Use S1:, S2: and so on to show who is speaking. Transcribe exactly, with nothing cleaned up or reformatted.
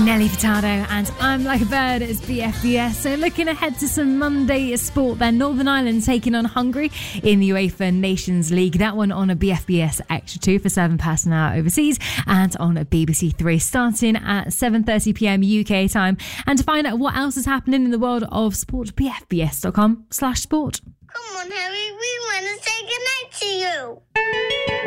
S1: Nelly Furtado and I'm Like a Bird as B F B S. So looking ahead to some Monday sport then. Northern Ireland taking on Hungary in the UEFA Nations League. That one on a B F B S Extra two for seven past an hour overseas and on a B B C Three starting at seven thirty p.m. U K time. And to find out what else is happening in the world of sport, b f b s dot com slash sport.
S2: Come on, Harry, we want to say goodnight to you.